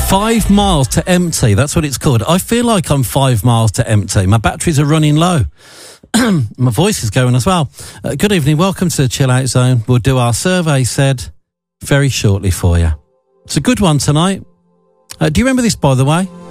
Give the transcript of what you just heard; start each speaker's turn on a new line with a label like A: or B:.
A: 5 miles to empty, that's what it's called. I feel like I'm 5 miles to empty. My batteries are running low. My voice is going as well. Good evening, welcome to the Chill Out Zone. We'll do our survey said very shortly for you. It's a good one tonight. Do you remember this, by the way?